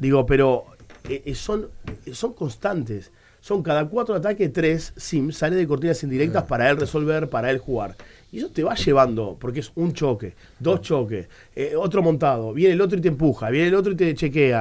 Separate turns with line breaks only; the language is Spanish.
Digo, pero son constantes. Son cada 4 ataques, 3 Sims sale de cortinas indirectas para él resolver, para él jugar. Y eso te va llevando, porque es un choque, 2 choques, otro montado, viene el otro y te empuja, viene el otro y te chequea.